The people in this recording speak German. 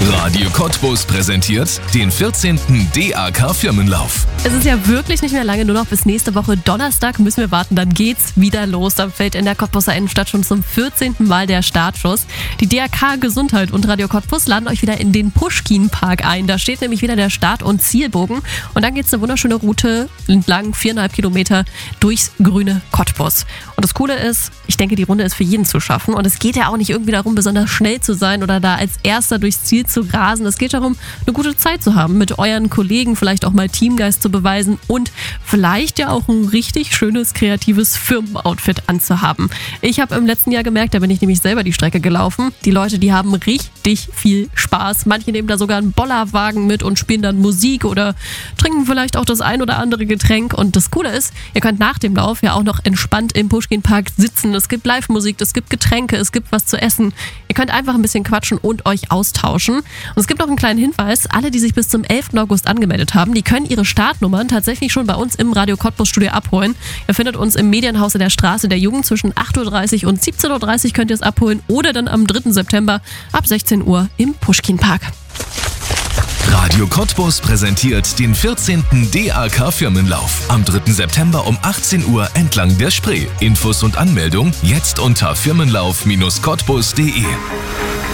Radio Cottbus präsentiert den 14. DAK Firmenlauf. Es ist ja wirklich nicht mehr lange, nur noch bis nächste Woche Donnerstag müssen wir warten, dann geht's wieder los. Dann fällt in der Cottbuser Innenstadt schon zum 14. Mal der Startschuss. Die DAK Gesundheit und Radio Cottbus laden euch wieder in den Puschkin-Park ein. Da steht nämlich wieder der Start- und Zielbogen und dann geht's eine wunderschöne Route entlang 4,5 Kilometer durchs grüne Cottbus. Und das Coole ist, ich denke, die Runde ist für jeden zu schaffen und es geht ja auch nicht irgendwie darum, besonders schnell zu sein oder da als Erster durchs Ziel zu rasen. Es geht darum, eine gute Zeit zu haben, mit euren Kollegen vielleicht auch mal Teamgeist zu beweisen und vielleicht ja auch ein richtig schönes, kreatives Firmenoutfit anzuhaben. Ich habe im letzten Jahr gemerkt, da bin ich nämlich selber die Strecke gelaufen. Die Leute, die haben richtig viel Spaß. Manche nehmen da sogar einen Bollerwagen mit und spielen dann Musik oder trinken vielleicht auch das ein oder andere Getränk. Und das Coole ist, ihr könnt nach dem Lauf ja auch noch entspannt im Puschkin-Park sitzen. Es gibt Live-Musik, es gibt Getränke, es gibt was zu essen. Ihr könnt einfach ein bisschen quatschen und euch austauschen. Und es gibt noch einen kleinen Hinweis. Alle, die sich bis zum 11. August angemeldet haben, die können ihre Startnummern tatsächlich schon bei uns im Radio Cottbus Studio abholen. Ihr findet uns im Medienhaus in der Straße der Jugend zwischen 8.30 Uhr und 17.30 Uhr könnt ihr es abholen oder dann am 3. September ab 16 Uhr im Puschkin-Park. Radio Cottbus präsentiert den 14. DAK Firmenlauf am 3. September um 18 Uhr entlang der Spree. Infos und Anmeldung jetzt unter firmenlauf-cottbus.de.